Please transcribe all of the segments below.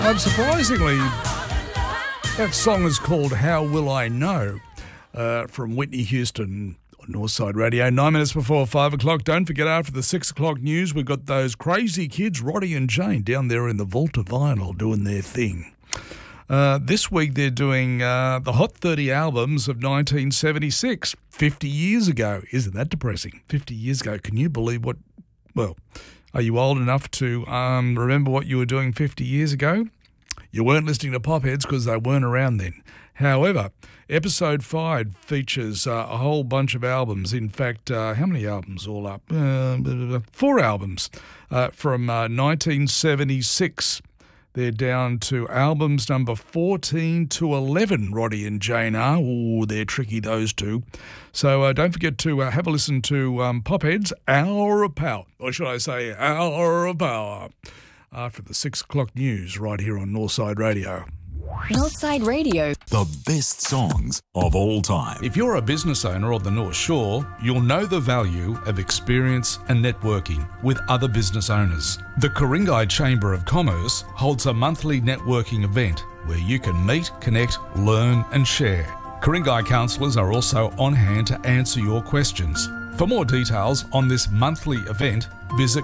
Unsurprisingly, that song is called How Will I Know from Whitney Houston on Northside Radio. 9 minutes before 5 o'clock. Don't forget, after the 6 o'clock news, we've got those crazy kids, Roddy and Jane, down there in the Vault of Vinyl doing their thing. This week they're doing the Hot 30 albums of 1976, 50 years ago. Isn't that depressing? 50 years ago. Can you believe what... Well, are you old enough to remember what you were doing 50 years ago? You weren't listening to Popheads because they weren't around then. However, episode 5 features a whole bunch of albums. In fact, how many albums all up? 4 albums from 1976. They're down to albums number 14 to 11, Roddy and Jane are. Oh, they're tricky, those two. So don't forget to have a listen to Popheads, Hour of Power. Or should I say Hour of Power, after the 6 o'clock news right here on Northside Radio. Northside Radio. The best songs of all time. If you're a business owner of the North Shore, you'll know the value of experience and networking with other business owners. The Ku-ring-gai Chamber of Commerce holds a monthly networking event where you can meet, connect, learn and share. Ku-ring-gai counsellors are also on hand to answer your questions. For more details on this monthly event, visit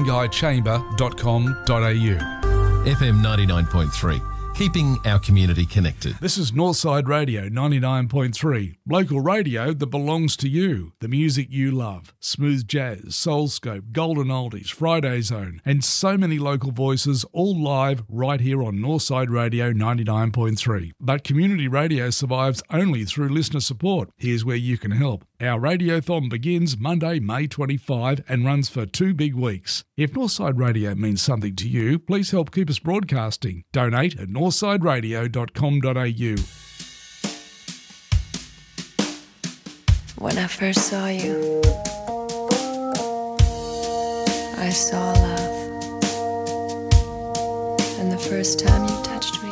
ku-ring-gai-chamber.com.au. FM 99.3. Keeping our community connected. This is Northside Radio 99.3, local radio that belongs to you. The music you love, smooth jazz, soulscope, golden oldies, Friday Zone, and so many local voices, all live right here on Northside Radio 99.3. But community radio survives only through listener support. Here's where you can help. Our radiothon begins Monday, May 25 and runs for 2 big weeks. If Northside Radio means something to you, please help keep us broadcasting. Donate at northsideradio.com.au. When I first saw you, I saw love. And the first time you touched me,